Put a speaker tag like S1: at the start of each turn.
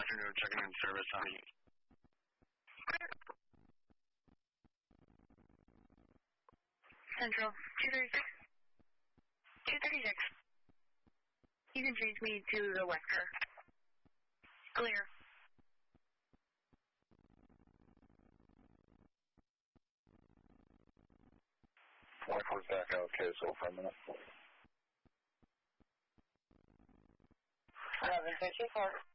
S1: afternoon, checking in service on you.
S2: Central, 236. 236. You can change me to the Wesker. Clear.
S1: Whitecourt's back out of KSL for a minute.
S2: 1154.